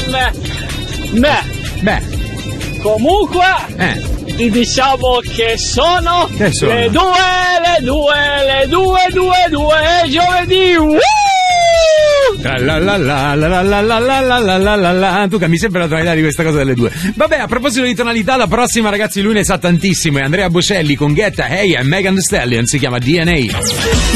Comunque, ti diciamo che sono le 2 giovedì. Tu cambi sempre la tonalità di questa cosa delle 2. Vabbè, a proposito di tonalità, la prossima, ragazzi, lui ne sa tantissimo. È Andrea Bocelli con Guetta, Hey, e Megan Thee Stallion, si chiama DNA.